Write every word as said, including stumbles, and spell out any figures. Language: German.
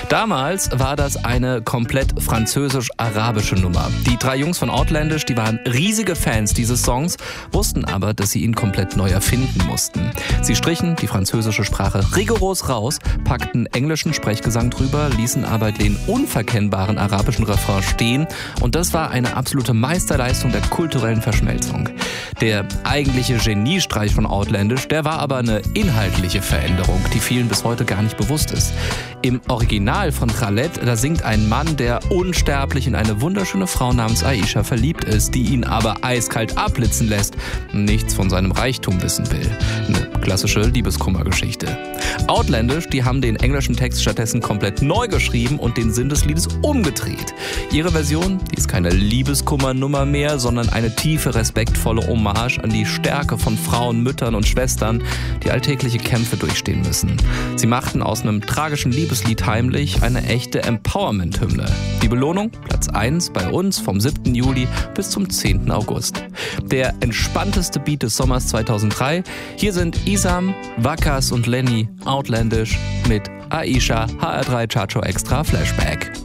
Damals war das eine komplett französisch-arabische Nummer. Die drei Jungs von Outlandish, die waren riesige Fans dieses Songs, wussten aber, dass sie ihn komplett neu erfinden mussten. Sie strichen die französische Sprache rigoros raus, packten englischen Sprechgesang drüber, ließen aber den unverkennbaren arabischen Refrain stehen und das war eine absolute Meisterleistung der kulturellen Verschmelzung. Der eigentliche Geniestreich von Outlandish, der war aber eine inhaltliche Veränderung, die vielen bis heute gar nicht bewusst ist. Im Original von Khaled, da singt ein Mann, der unsterblich in eine wunderschöne Frau namens Aisha verliebt ist, die ihn aber eiskalt abblitzen lässt, nichts von seinem Reichtum wissen will. Eine klassische Liebeskummergeschichte. Outlandish, die haben den englischen Text stattdessen komplett neu geschrieben und den Sinn des Liedes umgedreht. Ihre Version, die ist keine Liebeskummernummer mehr, sondern eine tiefe, respektvolle Hommage an die Stärke von Frauen, Müttern und Schwestern, die alltägliche Kämpfe durchstehen müssen. Sie machten aus einem tragischen Liebeslied heimlich eine echte Empowerment-Hymne. Die Belohnung? Platz eins bei uns vom siebten Juli bis zum zehnten August. Der entspannteste Beat des Sommers zweitausenddrei. Hier sind Isam, Wakas und Lenny, Outlandish mit Aisha, H R drei Chacho Extra Flashback.